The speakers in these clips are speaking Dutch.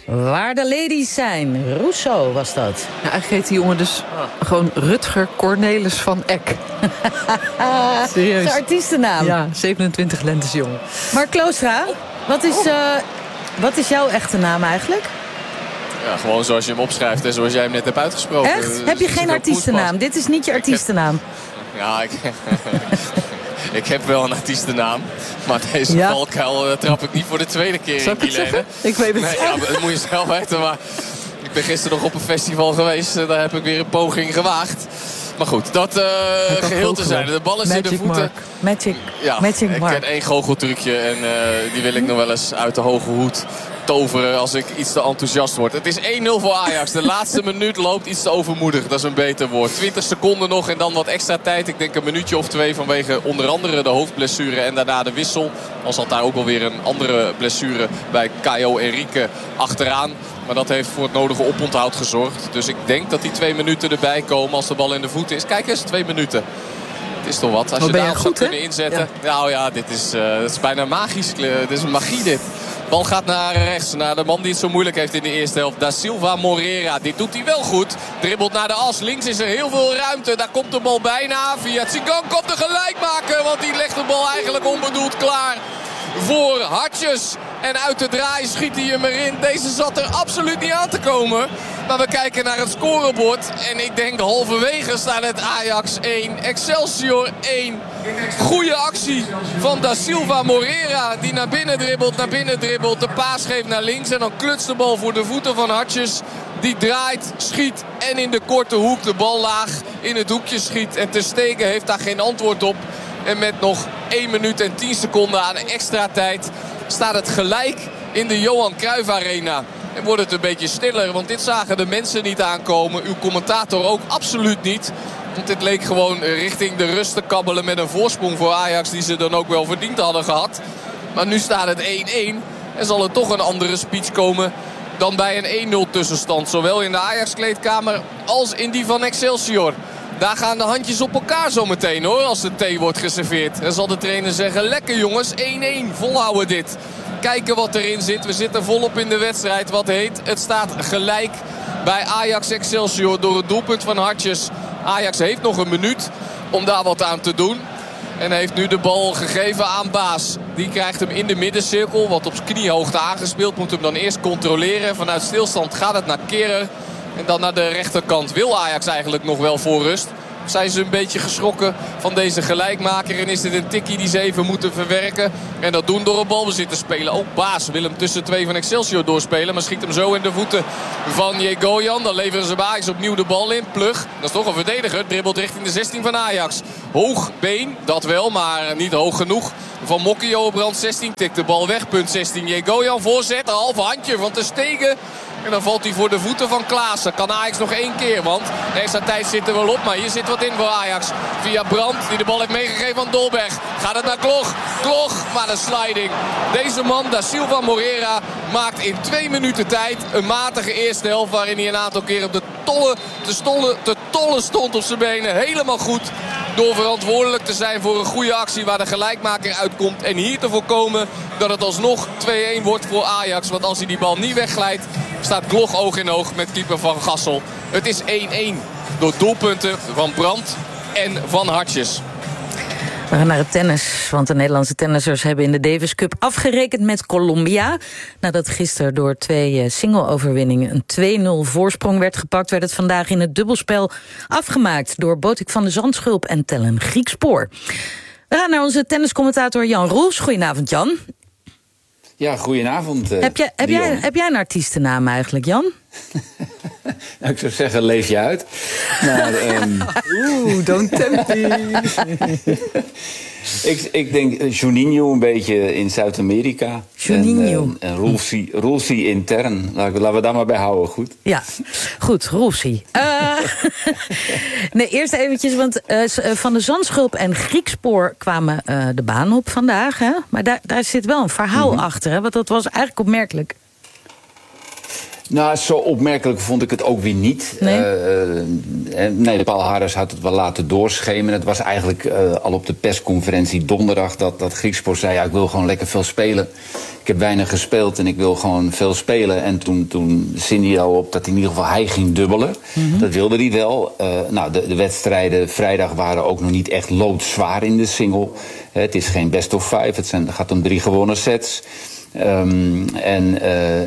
Waar de ladies zijn. Rousseau was dat. Ja, eigenlijk heet die jongen dus gewoon Rutger Cornelis van Eck. Serieus. Zijn artiestennaam. Ja, 27 lentes jong. Mark Kloostra, wat is jouw echte naam eigenlijk? Ja, gewoon zoals je hem opschrijft en zoals jij hem net hebt uitgesproken. Echt? Heb je geen artiestennaam? Dit is niet je artiestennaam. Ik heb wel een artiestennaam. Maar deze valkuil trap ik niet voor de tweede keer Zou in, Guilaine. Ik weet het. Nee, dat moet je zelf weten. Maar ik ben gisteren nog op een festival geweest. Daar heb ik weer een poging gewaagd. Maar goed, dat geheel te zijn. De bal is in de voeten. Magic ik Mark. ken één goocheltrucje. En die wil ik nog wel eens uit de hoge hoed toveren als ik iets te enthousiast word. Het is 1-0 voor Ajax. De laatste minuut loopt iets te overmoedig. Dat is een beter woord. 20 seconden nog en dan wat extra tijd. Ik denk een minuutje of 2 vanwege onder andere de hoofdblessure en daarna de wissel. Al zat daar ook wel weer een andere blessure bij Caio Henrique achteraan. Maar dat heeft voor het nodige oponthoud gezorgd. Dus ik denk dat die 2 minuten erbij komen als de bal in de voeten is. Kijk eens, 2 minuten. Het is toch wat. Als je daarop zou kunnen inzetten. Ja. Nou ja, dit is bijna magisch. Dit is magie dit. De bal gaat naar rechts. Naar de man die het zo moeilijk heeft in de eerste helft. Da Silva Moreira. Dit doet hij wel goed. Dribbelt naar de as. Links is er heel veel ruimte. Daar komt de bal bijna. Via Tsigan komt de gelijkmaker. Want die legt de bal eigenlijk onbedoeld klaar voor Hartjes. En uit de draai schiet hij hem erin. Deze zat er absoluut niet aan te komen. Maar we kijken naar het scorebord. En ik denk halverwege staat het Ajax 1. Excelsior 1. Goeie actie van Da Silva Moreira. Die naar binnen dribbelt. De paas geeft naar links. En dan klutst de bal voor de voeten van Hartjes. Die draait, schiet en in de korte hoek de bal laag in het hoekje schiet. En Ter Stegen heeft daar geen antwoord op. En met nog 1 minuut en 10 seconden aan extra tijd staat het gelijk in de Johan Cruijff Arena. En wordt het een beetje stiller, want dit zagen de mensen niet aankomen. Uw commentator ook absoluut niet. Want dit leek gewoon richting de rust te kabbelen met een voorsprong voor Ajax die ze dan ook wel verdiend hadden gehad. Maar nu staat het 1-1 en zal er toch een andere speech komen dan bij een 1-0 tussenstand. Zowel in de Ajax-kleedkamer als in die van Excelsior. Daar gaan de handjes op elkaar zometeen hoor, als de thee wordt geserveerd. Dan zal de trainer zeggen, lekker jongens, 1-1, volhouden dit. Kijken wat erin zit. We zitten volop in de wedstrijd. Wat heet, het staat gelijk bij Ajax Excelsior door het doelpunt van Hartjes. Ajax heeft nog een minuut om daar wat aan te doen. En heeft nu de bal gegeven aan Baas. Die krijgt hem in de middencirkel, wat op kniehoogte aangespeeld. Moet hem dan eerst controleren. Vanuit stilstand gaat het naar Kehrer. En dan naar de rechterkant wil Ajax eigenlijk nog wel voor rust. Zijn ze een beetje geschrokken van deze gelijkmaker. En is dit een tikkie die ze even moeten verwerken. En dat doen door een balbezit te spelen. Ook Baas wil hem tussen 2 van Excelsior doorspelen. Maar schiet hem zo in de voeten van Jegoyan. Dan leveren ze bij Ajax opnieuw de bal in. Plug, dat is toch een verdediger. Dribbelt richting de 16 van Ajax. Hoog been, dat wel, maar niet hoog genoeg. Van Mokkio op rand 16 tikt de bal weg. Punt 16. Jegoyan voorzet. Een half handje van Ter Stegen. En dan valt hij voor de voeten van Klaassen. Kan Ajax nog 1 keer, want de extra tijd zit er wel op. Maar hier zit wat in voor Ajax. Via Brandt, die de bal heeft meegegeven aan Dolberg. Gaat het naar Klog. Klog, maar een sliding. Deze man, Da Silva Moreira, maakt in 2 minuten tijd een matige eerste helft. Waarin hij een aantal keer op de tollen stond op zijn benen. Helemaal goed. Door verantwoordelijk te zijn voor een goede actie waar de gelijkmaker uitkomt. En hier te voorkomen dat het alsnog 2-1 wordt voor Ajax. Want als hij die bal niet wegglijdt, staat Klog oog in oog met keeper Van Gassel. Het is 1-1 door doelpunten van Brandt en van Hartjes. We gaan naar het tennis, want de Nederlandse tennissers hebben in de Davis Cup afgerekend met Colombia. Nadat gisteren door 2 single-overwinningen een 2-0 voorsprong werd gepakt, werd het vandaag in het dubbelspel afgemaakt door Botik van de Zandschulp en Tellen Griekspoor. We gaan naar onze tenniscommentator Jan Roels. Goedenavond, Jan. Ja, goedenavond. Heb jij een artiestennaam eigenlijk, Jan? Nou, ik zou zeggen, leef je uit. Maar, don't tempt me. Ik denk Juninho een beetje in Zuid-Amerika. Juninho. En Roelsi intern. Laten we daar maar bij houden, goed? Ja, goed, Roelsi. Nee, eerst eventjes, want Van de Zandschulp en Griekspoor kwamen de baan op vandaag. Hè? Maar daar zit wel een verhaal achter, hè? Want dat was eigenlijk opmerkelijk. Nou, zo opmerkelijk vond ik het ook weer niet. Nee? Paul Hares had het wel laten doorschemeren. Het was eigenlijk al op de persconferentie donderdag dat Griekspoor zei... ja, ik wil gewoon lekker veel spelen. Ik heb weinig gespeeld en ik wil gewoon veel spelen. En toen zinde hij al op dat in ieder geval hij ging dubbelen. Mm-hmm. Dat wilde hij wel. De wedstrijden vrijdag waren ook nog niet echt loodzwaar in de single. Het is geen best of 5, het gaat om 3 gewonnen sets... En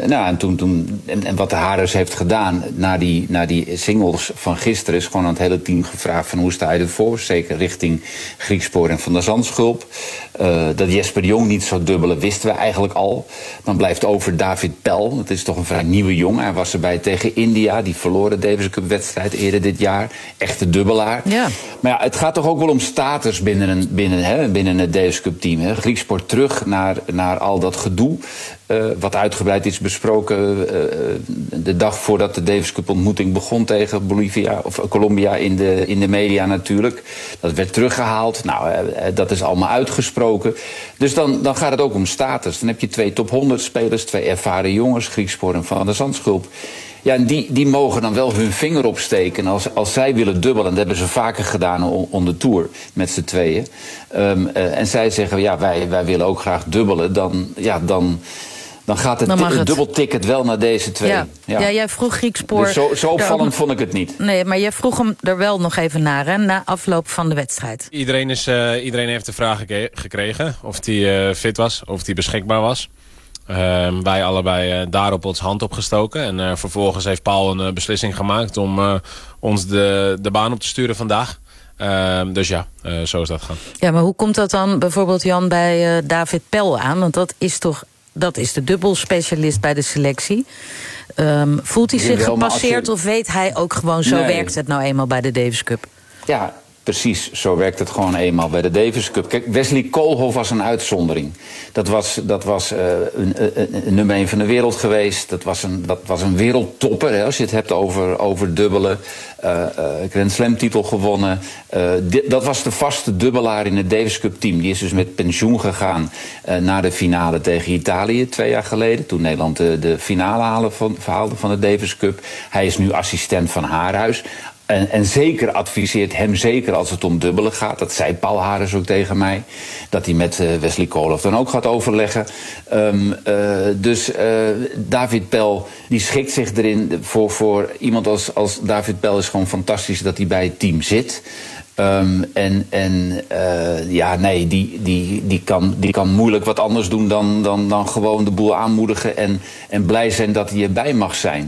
wat de Hares heeft gedaan na die singles van gisteren... is gewoon aan het hele team gevraagd van hoe sta je ervoor? Zeker richting Griekspoor en Van der Zandschulp. Dat Jesper de Jong niet zou dubbelen wisten we eigenlijk al. Dan blijft over David Pel. Dat is toch een vrij nieuwe jongen. Hij was erbij tegen India. Die verloren de Davis Cup wedstrijd eerder dit jaar. Echte dubbelaar. Ja. Maar ja, het gaat toch ook wel om status binnen het Davis Cup team. Hè? Griekspoor terug naar al dat gedoe. Wat uitgebreid is besproken de dag voordat de Davis Cup ontmoeting begon tegen Colombia in de media natuurlijk. Dat werd teruggehaald. Nou, dat is allemaal uitgesproken. Dus dan gaat het ook om status. Dan heb je 2 top 100 spelers, 2 ervaren jongens, Griekspoor en Van der Zandschulp. Ja, en die mogen dan wel hun vinger opsteken als zij willen dubbelen. Dat hebben ze vaker gedaan on de Tour met z'n tweeën. En zij zeggen, ja, wij willen ook graag dubbelen. Dan gaat het dubbelticket wel naar deze twee. Ja, jij vroeg Griekspoor... Dus zo opvallend vond ik het niet. Nee, maar jij vroeg hem er wel nog even naar, hè, na afloop van de wedstrijd. Iedereen heeft de vraag gekregen of hij fit was, of hij beschikbaar was. Wij allebei daarop ons hand opgestoken. En vervolgens heeft Paul een beslissing gemaakt om ons de baan op te sturen vandaag. Dus ja, zo is dat gegaan. Ja, maar hoe komt dat dan bijvoorbeeld, Jan, bij David Pel aan? Want dat is de dubbelspecialist bij de selectie. Voelt hij zich gepasseerd of weet hij ook gewoon... zo werkt het nou eenmaal bij de Davis Cup? Ja, precies. Zo werkt het gewoon eenmaal bij de Davis Cup. Kijk, Wesley Koolhof was een uitzondering. Dat was een nummer 1 van de wereld geweest. Dat was een wereldtopper, hè, als je het hebt over dubbelen. Grand Slam titel gewonnen. Dat was de vaste dubbelaar in het Davis Cup team. Die is dus met pensioen gegaan naar de finale tegen Italië 2 jaar geleden. Toen Nederland de finale haalde van de Davis Cup. Hij is nu assistent van Haarhuis. En zeker adviseert hem zeker als het om dubbelen gaat. Dat zei Paul Hares ook tegen mij. Dat hij met Wesley Koolhof dan ook gaat overleggen. Dus David Pel die schikt zich erin. Voor iemand als David Pel is gewoon fantastisch dat hij bij het team zit. Die kan moeilijk wat anders doen dan gewoon de boel aanmoedigen en blij zijn dat hij erbij mag zijn.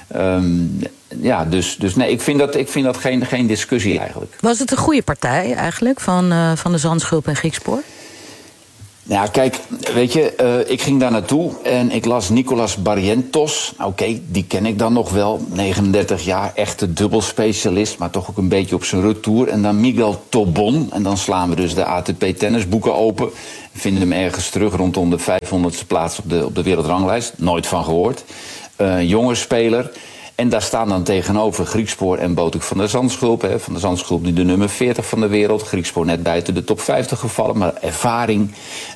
Ja. Dus nee, ik vind dat geen discussie eigenlijk. Was het een goede partij eigenlijk van de Zandschulp en Griekspoor? Ja, kijk, weet je, ik ging daar naartoe en ik las Nicolas Barrientos. Oké, die ken ik dan nog wel. 39 jaar, echte dubbelspecialist, maar toch ook een beetje op zijn retour. En dan Miguel Tobon. En dan slaan we dus de ATP tennisboeken open. Vinden hem ergens terug rondom de 500ste plaats op de wereldranglijst. Nooit van gehoord. Jonge speler. En daar staan dan tegenover Griekspoor en Botik van der Zandschulp. Hè. Van der Zandschulp nu de nummer 40 van de wereld. Griekspoor net buiten de top 50 gevallen. Maar ervaring.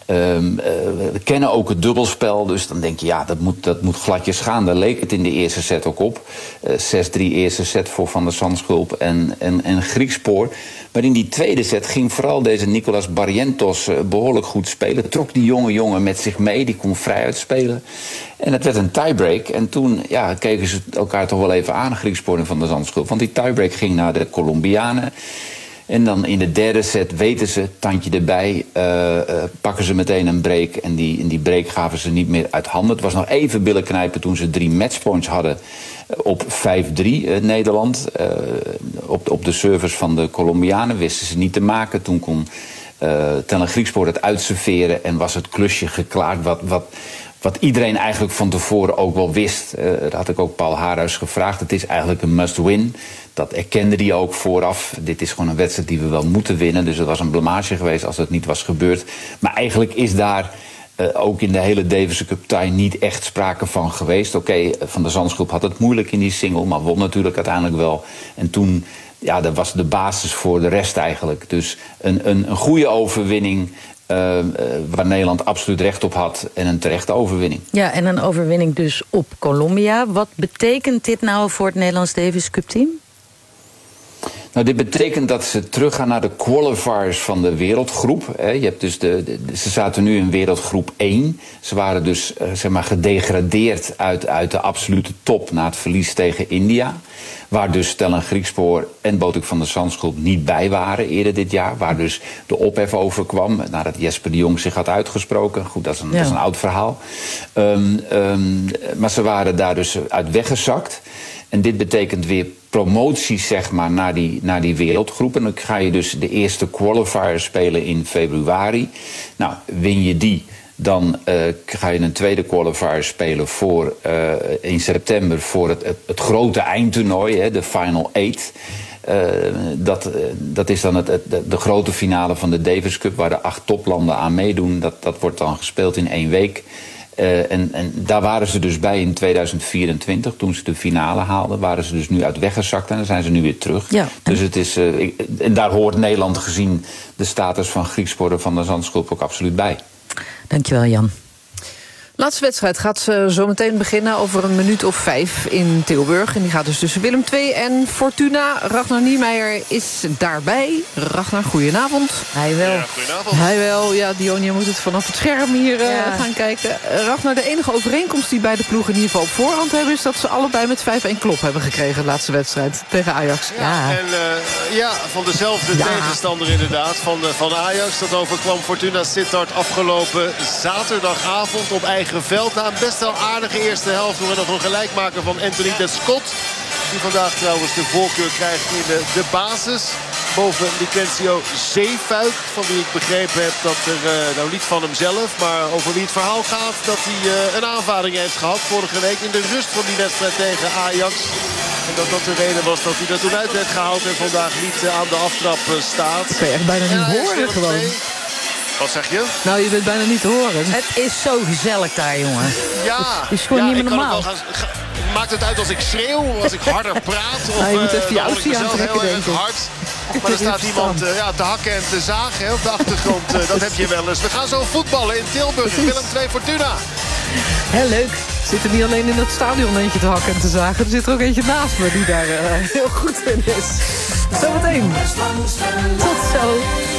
We kennen ook het dubbelspel. Dus dan denk je, ja, dat moet gladjes gaan. Daar leek het in de eerste set ook op. 6-3 eerste set voor Van der Zandschulp en Griekspoor. Maar in die tweede set ging vooral deze Nicolas Barrientos behoorlijk goed spelen. Trok die jonge met zich mee. Die kon vrij uitspelen. En het werd een tiebreak. En toen keken ze elkaar toch wel even aan, Griekspoor en Van der Zandschulp. Want die tiebreak ging naar de Colombianen. En dan in de derde set weten ze, tandje erbij, pakken ze meteen een break. En die break gaven ze niet meer uit handen. Het was nog even billen knijpen toen ze 3 matchpoints hadden op 5-3 Nederland. Op de servers van de Colombianen wisten ze niet te maken. Toen kon Teller Griekspoor het uitserveren en was het klusje geklaard wat iedereen eigenlijk van tevoren ook wel wist. Dat had ik ook Paul Haarhuis gevraagd. Het is eigenlijk een must-win. Dat erkende hij ook vooraf. Dit is gewoon een wedstrijd die we wel moeten winnen. Dus het was een blamage geweest als het niet was gebeurd. Maar eigenlijk is daar ook in de hele Davis Cup tie niet echt sprake van geweest. Oké, Van der Zandschulp had het moeilijk in die single, maar won natuurlijk uiteindelijk wel. En toen, dat was de basis voor de rest eigenlijk. Dus een goede overwinning. waar Nederland absoluut recht op had en een terechte overwinning. Ja, en een overwinning dus op Colombia. Wat betekent dit nou voor het Nederlands Davis Cup team? Nou, dit betekent dat ze teruggaan naar de qualifiers van de wereldgroep. Je hebt dus ze zaten nu in wereldgroep 1. Ze waren dus gedegradeerd uit de absolute top na het verlies tegen India. Waar dus Stella Griekspoor en Botik van der Zandschulp niet bij waren eerder dit jaar. Waar dus de ophef over kwam nadat Jesper de Jong zich had uitgesproken. Goed, dat is een oud verhaal. Maar ze waren daar dus uit weggezakt. En dit betekent weer promoties naar die wereldgroep. En dan ga je dus de eerste qualifier spelen in februari. Nou, win je die, dan ga je een tweede qualifier spelen in september voor het grote eindtoernooi, de Final 8. Dat is dan de grote finale van de Davis Cup, waar de 8 toplanden aan meedoen. Dat wordt dan gespeeld in 1 week. En daar waren ze dus bij in 2024, toen ze de finale haalden. Waren ze dus nu uit weggezakt en dan zijn ze nu weer terug. Ja. Dus het is, en daar hoort Nederland gezien de status van Griekspoor van der Zandschulp ook absoluut bij. Dankjewel, Jan. Laatste wedstrijd gaat zo meteen beginnen over een minuut of 5 in Tilburg. En die gaat dus tussen Willem II en Fortuna. Ragnar Niemeyer is daarbij. Ragnar, goedenavond. Hij wel. Ja, goedenavond. Hij wel. Ja, Dionia moet het vanaf het scherm hier gaan kijken. Ragnar, de enige overeenkomst die beide ploegen in ieder geval op voorhand hebben, is dat ze allebei met 5-1 klop hebben gekregen de laatste wedstrijd tegen Ajax. Ja. En van dezelfde tegenstander inderdaad, van Ajax. Dat overkwam Fortuna Sittard afgelopen zaterdagavond op eigen veld. Na een best wel aardige eerste helft doen we nog een gelijkmaker van Anthony Descott. Die vandaag trouwens de voorkeur krijgt in de basis. Boven Licencio Zeefuik, van wie ik begrepen heb dat er, nou niet van hemzelf, maar over wie het verhaal gaat, dat hij een aanvaring heeft gehad vorige week in de rust van die wedstrijd tegen Ajax. En dat de reden was dat hij er toen uit werd gehaald en vandaag niet aan de aftrap staat. Dat kun je echt bijna niet horen gewoon. Wat zeg je? Nou, je bent bijna niet te horen. Het is zo gezellig daar, jongen. Ja, het is gewoon niet meer normaal. Maakt het uit als ik schreeuw, als ik harder praat? Of je moet even je outfit aantrekken, heel erg hard. Maar er staat iemand te hakken en te zagen op de achtergrond. Dat heb je wel eens. We gaan zo voetballen in Tilburg. Willem II Fortuna. Heel leuk. Zit er niet alleen in het stadion eentje te hakken en te zagen. Er zit er ook eentje naast me die daar heel goed in is. Zometeen. Tot zo.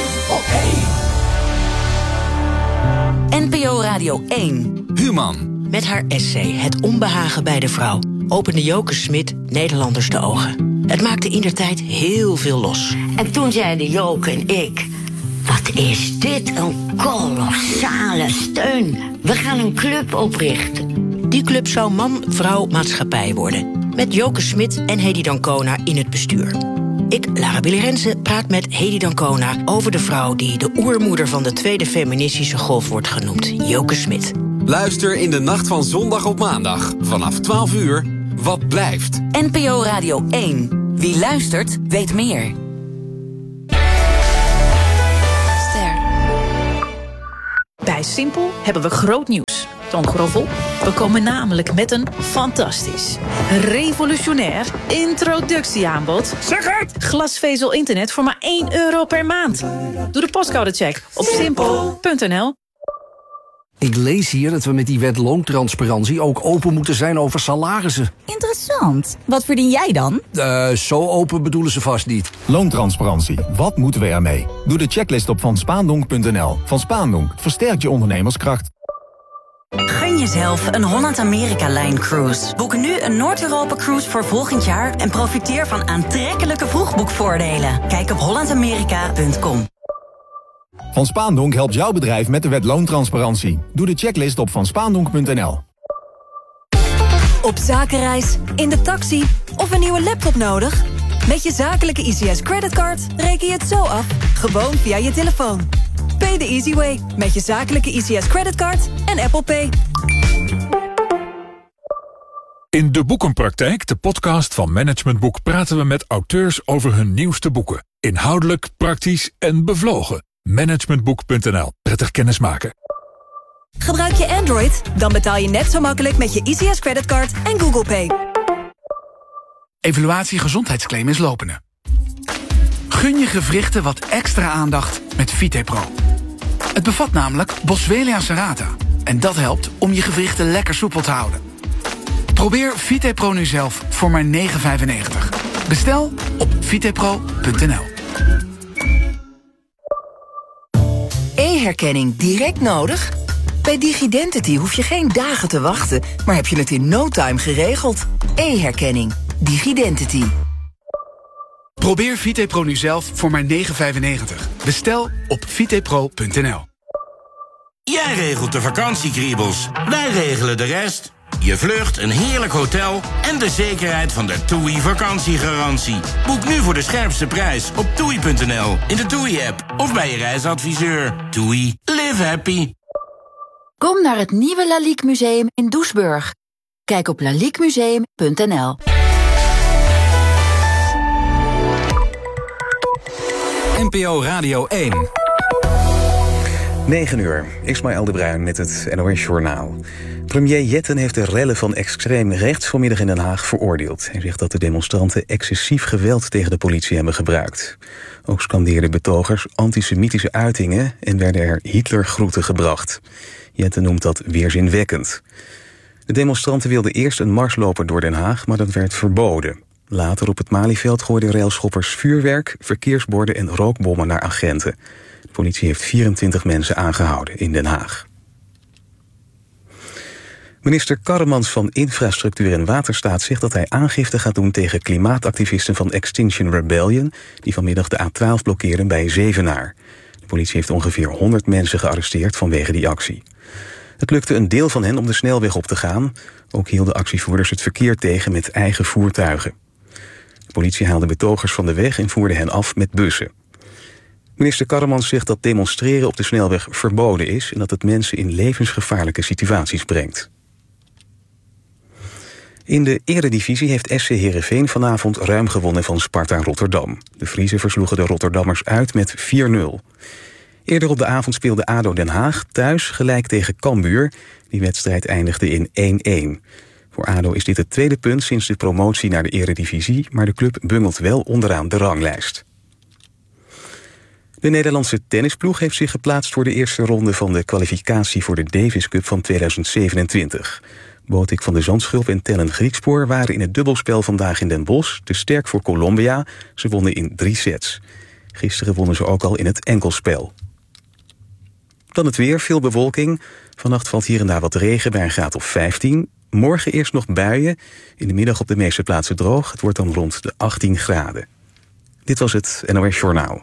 NPO Radio 1. Human. Met haar essay Het onbehagen bij de vrouw opende Joke Smit Nederlanders de ogen. Het maakte indertijd heel veel los. En toen zeiden Joke en ik, wat is dit een kolossale steun. We gaan een club oprichten. Die club zou man-vrouw maatschappij worden. Met Joke Smit en Hedy Dancona in het bestuur. Ik, Lara Billy Rensen, praat met Hedy Dancona over de vrouw die de oermoeder van de tweede feministische golf wordt genoemd, Joke Smit. Luister in de nacht van zondag op maandag vanaf 12 uur. Wat blijft? NPO Radio 1. Wie luistert, weet meer. Bij Simpel hebben we groot nieuws. Toon Groffel, we komen namelijk met een fantastisch, revolutionair introductieaanbod. Zeg het! Glasvezel internet voor maar €1 per maand. Doe de postcodecheck op simpel.nl. Ik lees hier dat we met die wet loontransparantie ook open moeten zijn over salarissen. Interessant. Wat verdien jij dan? Zo open bedoelen ze vast niet. Loontransparantie. Wat moeten we ermee? Doe de checklist op vanspaandonk.nl. Van Spaandonk versterkt je ondernemerskracht. Gun jezelf een Holland-Amerika-lijn cruise. Boek nu een Noord-Europa-cruise voor volgend jaar en profiteer van aantrekkelijke vroegboekvoordelen. Kijk op hollandamerika.com. Van Spaandonk helpt jouw bedrijf met de wet loontransparantie. Doe de checklist op vanspaandonk.nl. Op zakenreis, in de taxi of een nieuwe laptop nodig? Met je zakelijke ICS creditcard reken je het zo af, gewoon via je telefoon. Pay the easy way met je zakelijke ICS creditcard en Apple Pay. In De Boekenpraktijk, de podcast van Management Boek, praten we met auteurs over hun nieuwste boeken. Inhoudelijk, praktisch en bevlogen. Managementboek.nl. Prettig kennismaken. Gebruik je Android? Dan betaal je net zo makkelijk met je ICS creditcard en Google Pay. Evaluatie gezondheidsclaim is lopende. Gun je gewrichten wat extra aandacht met VitePro. Het bevat namelijk Boswellia serrata. En dat helpt om je gewrichten lekker soepel te houden. Probeer VitePro nu zelf voor maar €9,95. Bestel op vitepro.nl. E-herkenning direct nodig? Bij Digidentity hoef je geen dagen te wachten, maar heb je het in no time geregeld. E-herkenning. Digidentity. Probeer VitePro nu zelf voor maar €9,95. Bestel op vitepro.nl. Jij regelt de vakantiekriebels, wij regelen de rest. Je vlucht, een heerlijk hotel en de zekerheid van de TUI vakantiegarantie. Boek nu voor de scherpste prijs op TUI.nl, in de TUI-app of bij je reisadviseur. TUI. Live happy. Kom naar het nieuwe Lalique Museum in Doesburg. Kijk op laliquemuseum.nl. NPO Radio 1. 9 uur, Ismaël de Bruin met het NOS Journaal. Premier Jetten heeft de rellen van extreem rechts vanmiddag in Den Haag veroordeeld. Hij zegt dat de demonstranten excessief geweld tegen de politie hebben gebruikt. Ook scandeerden betogers antisemitische uitingen en werden er Hitlergroeten gebracht. Jetten noemt dat weerzinwekkend. De demonstranten wilden eerst een mars lopen door Den Haag, maar dat werd verboden. Later op het Malieveld gooiden railschoppers vuurwerk, verkeersborden en rookbommen naar agenten. De politie heeft 24 mensen aangehouden in Den Haag. Minister Karremans van Infrastructuur en Waterstaat zegt dat hij aangifte gaat doen tegen klimaatactivisten van Extinction Rebellion, die vanmiddag de A12 blokkeren bij Zevenaar. De politie heeft ongeveer 100 mensen gearresteerd vanwege die actie. Het lukte een deel van hen om de snelweg op te gaan. Ook hielden actievoerders het verkeer tegen met eigen voertuigen. De politie haalde betogers van de weg en voerde hen af met bussen. Minister Karremans zegt dat demonstreren op de snelweg verboden is en dat het mensen in levensgevaarlijke situaties brengt. In de Eredivisie heeft SC Heerenveen vanavond ruim gewonnen van Sparta Rotterdam. De Friezen versloegen de Rotterdammers uit met 4-0. Eerder op de avond speelde ADO Den Haag thuis gelijk tegen Cambuur. Die wedstrijd eindigde in 1-1. Voor ADO is dit het tweede punt sinds de promotie naar de Eredivisie, maar de club bungelt wel onderaan de ranglijst. De Nederlandse tennisploeg heeft zich geplaatst voor de eerste ronde van de kwalificatie voor de Davis Cup van 2027. Botik van de Zandschulp en Tellen Griekspoor waren in het dubbelspel vandaag in Den Bosch te sterk voor Colombia. Ze wonnen in 3 sets. Gisteren wonnen ze ook al in het enkelspel. Dan het weer, veel bewolking. Vannacht valt hier en daar wat regen bij een graad of 15. Morgen eerst nog buien. In de middag op de meeste plaatsen droog. Het wordt dan rond de 18 graden. Dit was het NOS Journaal.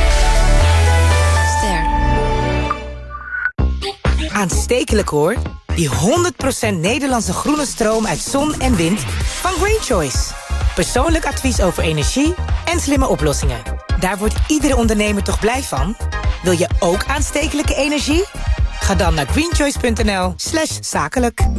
Aanstekelijk hoor. Die 100% Nederlandse groene stroom uit zon en wind van Green Choice. Persoonlijk advies over energie en slimme oplossingen. Daar wordt iedere ondernemer toch blij van? Wil je ook aanstekelijke energie? Ga dan naar greenchoice.nl/zakelijk.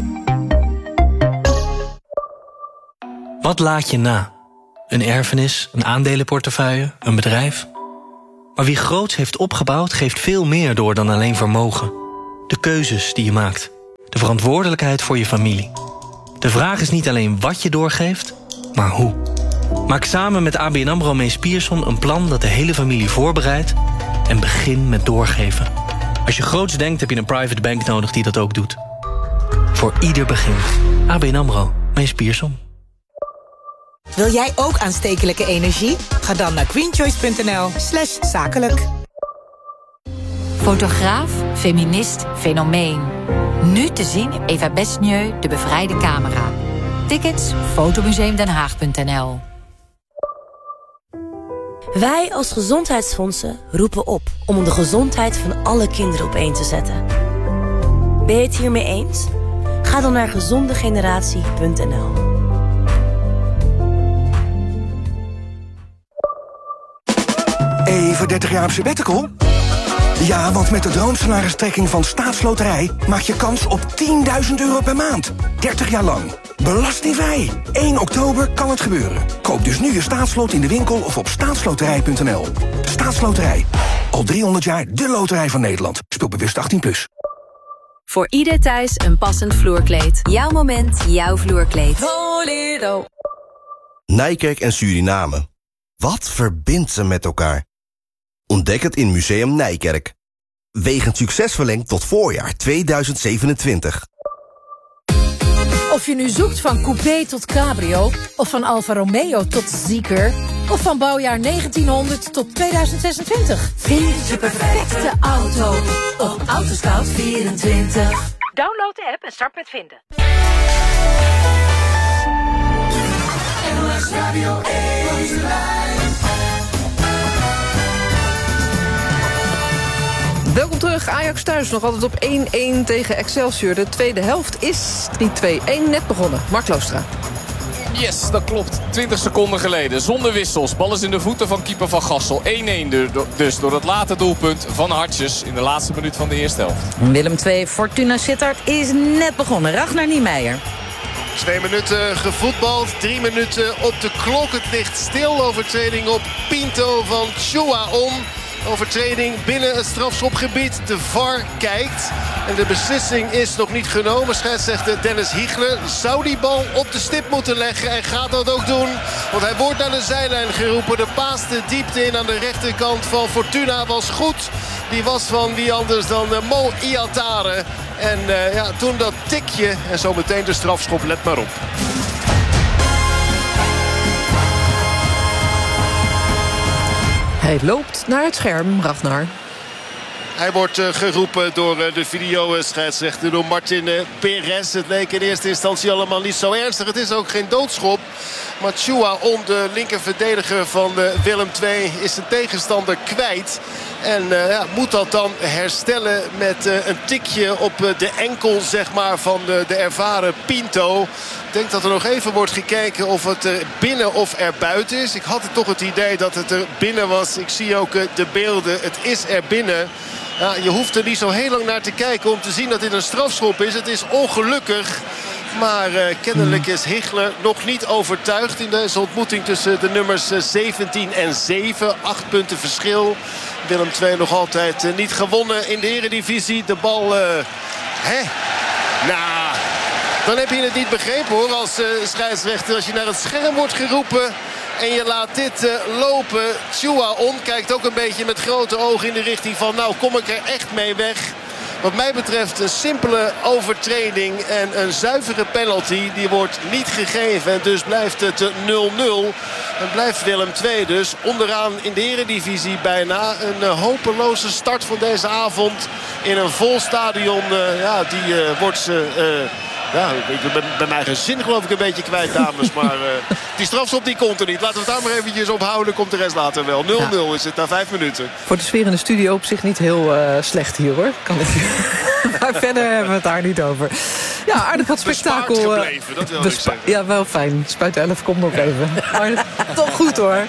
Wat laat je na? Een erfenis, een aandelenportefeuille, een bedrijf? Maar wie groots heeft opgebouwd, geeft veel meer door dan alleen vermogen. De keuzes die je maakt. De verantwoordelijkheid voor je familie. De vraag is niet alleen wat je doorgeeft, maar hoe. Maak samen met ABN AMRO Mees Pierson een plan dat de hele familie voorbereidt en begin met doorgeven. Als je groots denkt, heb je een private bank nodig die dat ook doet. Voor ieder begin. ABN AMRO Mees Pierson. Wil jij ook aanstekelijke energie? Ga dan naar greenchoice.nl/zakelijk. Fotograaf, feminist, fenomeen. Nu te zien Eva Besnieu, de bevrijde camera. Tickets fotomuseumdenhaag.nl. Wij als gezondheidsfondsen roepen op om de gezondheid van alle kinderen op één te zetten. Ben je het hiermee eens? Ga dan naar gezondegeneratie.nl. Even 30 jaar op sabbatical? Ja, want met de droomsalaristrekking van Staatsloterij maak je kans op €10.000 per maand. 30 jaar lang. Belastingvrij. 1 oktober kan het gebeuren. Koop dus nu je staatslot in de winkel of op staatsloterij.nl. Staatsloterij. Al 300 jaar de loterij van Nederland. Speel bewust 18+. Voor ieder thuis een passend vloerkleed. Jouw moment, jouw vloerkleed. Voledo. Nijkerk en Suriname. Wat verbindt ze met elkaar? Ontdek het in Museum Nijkerk. Wegend succes verlengd tot voorjaar 2027. Of je nu zoekt van coupé tot cabrio, of van Alfa Romeo tot Zeekr, of van bouwjaar 1900 tot 2026. Vind je perfecte auto op Autoscout24. Download de app en start met vinden. NOS Radio 1 Welkom terug. Ajax thuis nog altijd op 1-1 tegen Excelsior. De tweede helft is 3-2-1 net begonnen. Mark Loostra. Yes, dat klopt. 20 seconden geleden. Zonder wissels. Bal is in de voeten van keeper Van Gassel. 1-1 dus door het late doelpunt van Hartjes in de laatste minuut van de eerste helft. Willem II, Fortuna Sittard is net begonnen. Ragnar Niemeyer. 2 minuten gevoetbald, 3 minuten op de klok. Het ligt stil. Overtreding op Pinto van Chouaon. Overtreding binnen het strafschopgebied. De VAR kijkt. En de beslissing is nog niet genomen. Scheidsrechter Dennis Hiegler zou die bal op de stip moeten leggen. En gaat dat ook doen. Want hij wordt naar de zijlijn geroepen. De paas de diepte in aan de rechterkant van Fortuna was goed. Die was van wie anders dan Mo Iatare. En toen dat tikje. En zo meteen de strafschop. Let maar op. Hij loopt naar het scherm, Ragnar. Hij wordt geroepen door de videoscheidsrechter, door Martin Perez. Het leek in eerste instantie allemaal niet zo ernstig. Het is ook geen doodschop. Maar Chouaon, de linkerverdediger van Willem II, is zijn tegenstander kwijt. En moet dat dan herstellen met een tikje op de enkel, zeg maar, van de ervaren Pinto. Ik denk dat er nog even wordt gekeken of het er binnen of er buiten is. Ik had toch het idee dat het er binnen was. Ik zie ook de beelden. Het is er binnen. Ja, je hoeft er niet zo heel lang naar te kijken om te zien dat dit een strafschop is. Het is ongelukkig. Maar kennelijk is Hiegler nog niet overtuigd in deze ontmoeting tussen de nummers 17 en 7. 8 punten verschil. Willem II nog altijd niet gewonnen in de Eredivisie. De bal... dan heb je het niet begrepen hoor als scheidsrechter. Als je naar het scherm wordt geroepen en je laat dit lopen. Chouaon kijkt ook een beetje met grote ogen in de richting van... nou, kom ik er echt mee weg. Wat mij betreft een simpele overtreding en een zuivere penalty. Die wordt niet gegeven en dus blijft het 0-0. En blijft Willem II dus onderaan in de Eredivisie bijna. Een hopeloze start van deze avond in een vol stadion. Die wordt... ik ben bij mijn gezin geloof ik een beetje kwijt, dames. Maar die strafschop die komt er niet. Laten we het daar maar eventjes op houden. Komt de rest later wel. 0-0 is het na 5 minuten. Voor de sfeer in de studio op zich niet heel slecht hier hoor. Kan het. Maar verder hebben we het daar niet over. Ja, aardig wat spektakel. Gebleven, dat wil ik zeggen. Ja, wel fijn. Spuit 11 komt nog even. Maar toch goed hoor.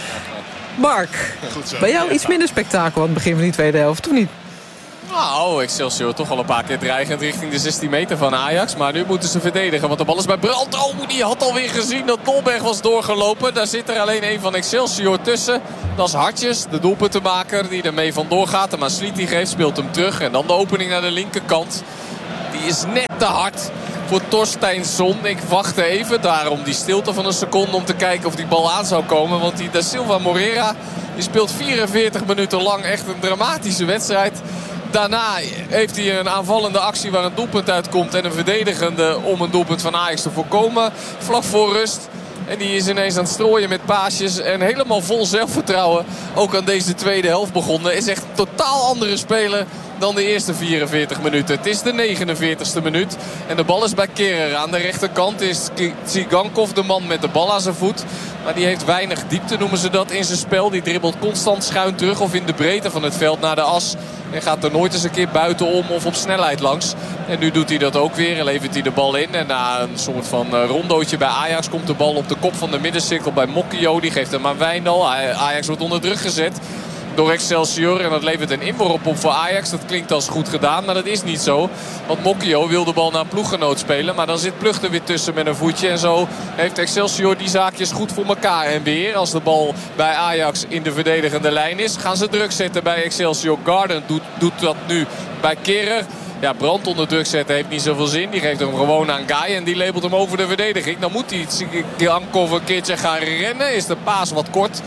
Mark, goed zo. bij jou iets minder spektakel aan het begin van die tweede helft, of niet? Nou, Excelsior toch al een paar keer dreigend richting de 16 meter van Ajax. Maar nu moeten ze verdedigen, want de bal is bij Brandt. Oh, die had alweer gezien dat Dolberg was doorgelopen. Daar zit er alleen één van Excelsior tussen. Dat is Hartjes, de doelpuntenmaker die ermee vandoor gaat. Maar Sliti geeft, speelt hem terug. En dan de opening naar de linkerkant. Die is net te hard voor Torsteinsson. Ik wachtte even, daarom die stilte van een seconde om te kijken of die bal aan zou komen. Want die Da Silva Moreira die speelt 44 minuten lang echt een dramatische wedstrijd. Daarna heeft hij een aanvallende actie waar een doelpunt uitkomt. En een verdedigende om een doelpunt van Ajax te voorkomen. Vlak voor rust. En die is ineens aan het strooien met paasjes. En helemaal vol zelfvertrouwen. Ook aan deze tweede helft begonnen. Is echt een totaal andere speler dan de eerste 44 minuten. Het is de 49ste minuut. En de bal is bij Kerrer. Aan de rechterkant is Tsigankov de man met de bal aan zijn voet. Maar die heeft weinig diepte, noemen ze dat, in zijn spel. Die dribbelt constant schuin terug of in de breedte van het veld naar de as. En gaat er nooit eens een keer buitenom of op snelheid langs. En nu doet hij dat ook weer en levert hij de bal in. En na een soort van rondootje bij Ajax komt de bal op de kop van de middencirkel bij Mokio. Die geeft hem aan Wijndal. Ajax wordt onder druk gezet door Excelsior. En dat levert een inworp op voor Ajax. Dat klinkt als goed gedaan, maar dat is niet zo. Want Mokio wil de bal naar een ploeggenoot spelen. Maar dan zit Plug er weer tussen met een voetje. En zo heeft Excelsior die zaakjes goed voor elkaar. En weer, als de bal bij Ajax in de verdedigende lijn is, gaan ze druk zetten bij Excelsior. Garden doet dat nu bij Kerrer. Ja, Brandt onder druk zetten heeft niet zoveel zin. Die geeft hem gewoon aan Guy en die labelt hem over de verdediging. Dan moet hij Tsigankov een keertje gaan rennen. Is de paas wat kort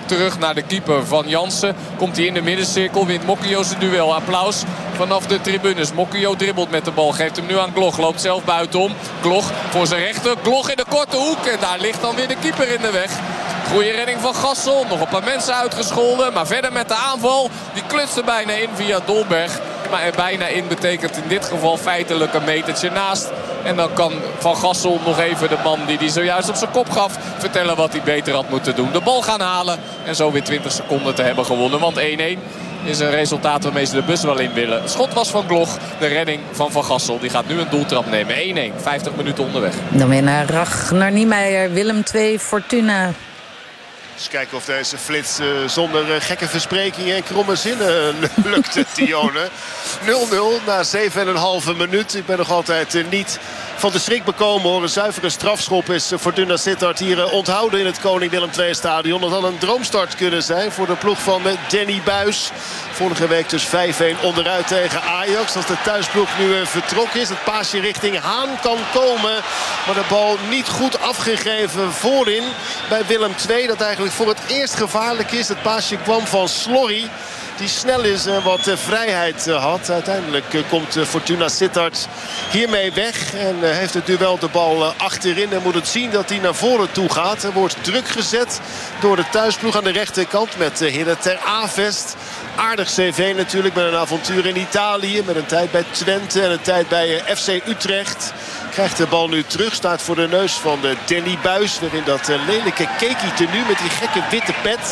terug naar de keeper van Jansen. Komt hij in de middencirkel, wint Mokio zijn duel. Applaus vanaf de tribunes. Mokio dribbelt met de bal, geeft hem nu aan Gloch. Loopt zelf buitenom. Gloch voor zijn rechter. Gloch in de korte hoek. En daar ligt dan weer de keeper in de weg. Goeie redding van Gassel. Nog een paar mensen uitgescholden. Maar verder met de aanval. Die klutst er bijna in via Dolberg. Maar er bijna in betekent in dit geval feitelijk een metertje naast. En dan kan Van Gassel nog even de man die hij zojuist op zijn kop gaf vertellen wat hij beter had moeten doen. De bal gaan halen en zo weer 20 seconden te hebben gewonnen. Want 1-1 is een resultaat waarmee ze de bus wel in willen. Het schot was van Gloch, de redding van Van Gassel. Die gaat nu een doeltrap nemen. 1-1, 50 minuten onderweg. Dan weer naar Ragnar Niemeyer, Willem 2, Fortuna. Dus kijken of deze flits zonder gekke versprekingen en kromme zinnen lukte, Tione. 0-0 na 7,5 minuut. Ik ben nog altijd niet van de schrik bekomen, hoor. Een zuivere strafschop is Fortuna Sittard hier onthouden in het Koning Willem II stadion. Dat had een droomstart kunnen zijn voor de ploeg van Danny Buis. Vorige week dus 5-1 onderuit tegen Ajax. Als de thuisploeg nu vertrokken is. Het paasje richting Haan kan komen. Maar de bal niet goed afgegeven voorin bij Willem II. Dat eigenlijk voor het eerst gevaarlijk is. Het paasje kwam van Slorry, die snel is en wat vrijheid had. Uiteindelijk komt Fortuna Sittard hiermee weg. En heeft het duel de bal achterin. En moet het zien dat hij naar voren toe gaat. Er wordt druk gezet door de thuisploeg aan de rechterkant met Hidde ter Avest. Aardig cv natuurlijk, met een avontuur in Italië. Met een tijd bij Twente en een tijd bij FC Utrecht. Krijgt de bal nu terug, staat voor de neus van Danny Buis. Weer in dat lelijke cakey tenue met die gekke witte pet.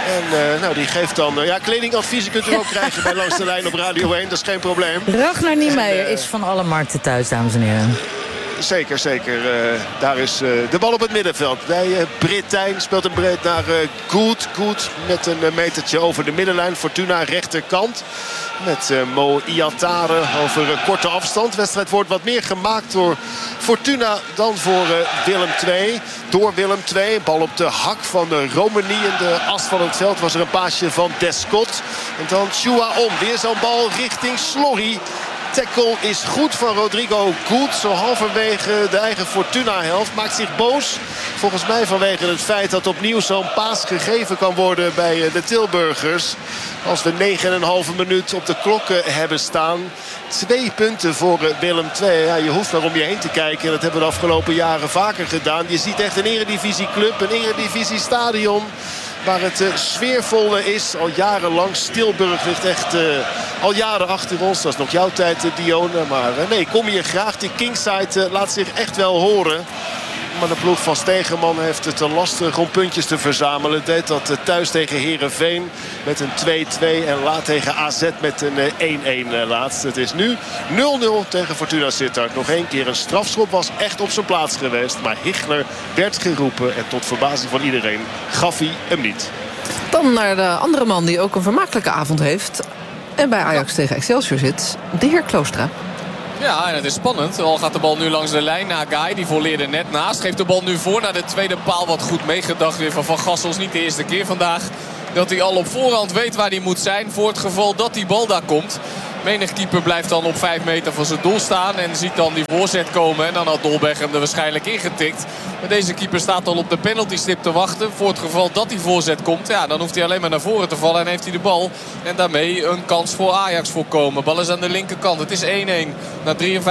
En die geeft dan... kledingadviezen kunt u ook krijgen bij Langs de Lijn op Radio 1. Dat is geen probleem. Ragnar Niemeyer is van alle markten thuis, dames en heren. Zeker, zeker. Daar is de bal op het middenveld. Bij Brittijn speelt hem breed naar Goed. Goed met een metertje over de middenlijn. Fortuna rechterkant. Met Mo Iatare over korte afstand. De wedstrijd wordt wat meer gemaakt door Fortuna dan voor Willem II. Door Willem II. Bal op de hak van Romani. In de as van het veld was er een paasje van Descott. En dan Chua om. Weer zo'n bal richting Slorry. Tackle is goed van Rodrigo Goed. Zo halverwege de eigen Fortuna-helft. Maakt zich boos. Volgens mij vanwege het feit dat opnieuw zo'n paas gegeven kan worden bij de Tilburgers. Als we 9,5 minuut op de klok hebben staan. 2 punten voor Willem II. Ja, je hoeft maar om je heen te kijken. Dat hebben we de afgelopen jaren vaker gedaan. Je ziet echt een eredivisieclub, een eredivisiestadion waar het sfeervol is. Al jarenlang. Tilburg ligt echt al jaren achter ons. Dat is nog jouw tijd, Dione. Maar nee, kom hier graag. Die Kingside laat zich echt wel horen. Maar de ploeg van Stegeman heeft het lastig om puntjes te verzamelen. Deed dat thuis tegen Heerenveen met een 2-2. En laat tegen AZ met een 1-1 laatst. Het is nu 0-0 tegen Fortuna Sittard. Nog 1 keer een strafschop was echt op zijn plaats geweest. Maar Hichler werd geroepen. En tot verbazing van iedereen gaf hij hem niet. Dan naar de andere man die ook een vermakelijke avond heeft. En bij Ajax tegen Excelsior zit. De heer Kloostra. Ja, en het is spannend. Al gaat de bal nu langs de lijn naar Guy. Die volleerde net naast. Geeft de bal nu voor naar de tweede paal. Wat goed meegedacht weer van Gassel. Is niet de eerste keer vandaag dat hij al op voorhand weet waar hij moet zijn. Voor het geval dat die bal daar komt. Menig keeper blijft dan op 5 meter van zijn doel staan. En ziet dan die voorzet komen. En dan had Dolberg hem er waarschijnlijk ingetikt. Maar deze keeper staat al op de penaltystip te wachten. Voor het geval dat die voorzet komt. Ja, dan hoeft hij alleen maar naar voren te vallen. En heeft hij de bal. En daarmee een kans voor Ajax voorkomen. Bal is aan de linkerkant. Het is 1-1. Na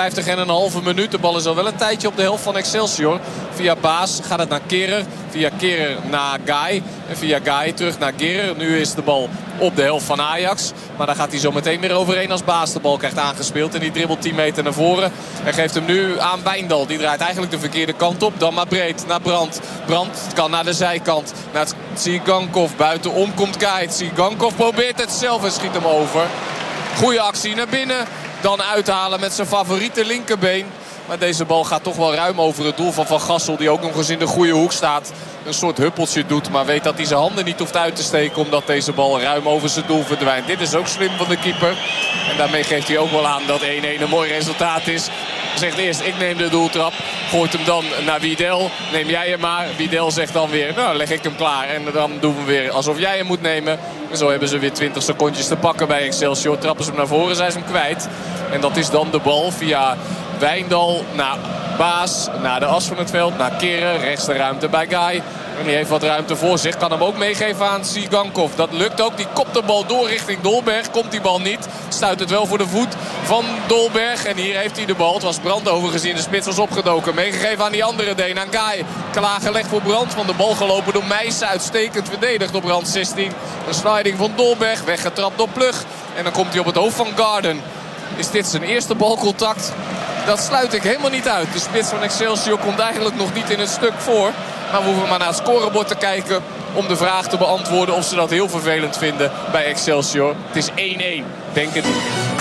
53,5 minuut. De bal is al wel een tijdje op de helft van Excelsior. Via Baas gaat het naar Kehrer. Via Kehrer naar Guy. En via Guy terug naar Kehrer. Nu is de bal op de helft van Ajax. Maar daar gaat hij zo meteen weer overheen als Baas de bal krijgt aangespeeld. En die dribbelt 10 meter naar voren. En geeft hem nu aan Wijndal. Die draait eigenlijk de verkeerde kant op. Dan maar breed naar Brandt. Brandt kan naar de zijkant. Naar Tsigankov. Buitenom komt Guy. Tsigankov probeert het zelf en schiet hem over. Goeie actie naar binnen. Dan uithalen met zijn favoriete linkerbeen. Maar deze bal gaat toch wel ruim over het doel van Van Gassel. Die ook nog eens in de goede hoek staat. Een soort huppeltje doet. Maar weet dat hij zijn handen niet hoeft uit te steken. Omdat deze bal ruim over zijn doel verdwijnt. Dit is ook slim van de keeper. En daarmee geeft hij ook wel aan dat 1-1 een mooi resultaat is. Hij zegt eerst ik neem de doeltrap. Gooit hem dan naar Wiedel. Neem jij hem maar. Wiedel zegt dan weer nou leg ik hem klaar. En dan doen we weer alsof jij hem moet nemen. En zo hebben ze weer 20 secondjes te pakken bij Excelsior. Trappen ze hem naar voren, zijn ze hem kwijt. En dat is dan de bal via Wijndal naar Baas, naar de as van het veld, naar Keren. Rechts de ruimte bij Guy. En die heeft wat ruimte voor zich. Kan hem ook meegeven aan Sigankov. Dat lukt ook. Die kopt de bal door richting Dolberg. Komt die bal niet. Stuit het wel voor de voet van Dolberg. En hier heeft hij de bal. Het was Brandt overigens in de spits was opgedoken. Meegegeven aan die andere Deen. Aan Guy. Klaargelegd voor Brandt. Van de bal gelopen door Meijsen. Uitstekend verdedigd op rand 16. Een sliding van Dolberg. Weggetrapt door Plug. En dan komt hij op het hoofd van Garden. Is dit zijn eerste balcontact? Dat sluit ik helemaal niet uit. De spits van Excelsior komt eigenlijk nog niet in het stuk voor. Maar we hoeven maar naar het scorebord te kijken om de vraag te beantwoorden of ze dat heel vervelend vinden bij Excelsior. Het is 1-1, denk het niet.